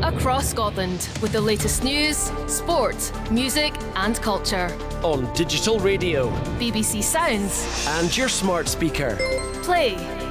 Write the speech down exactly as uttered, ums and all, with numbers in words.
across Scotland with the latest news, sport, music and culture. On digital radio, B B C Sounds and your smart speaker. Play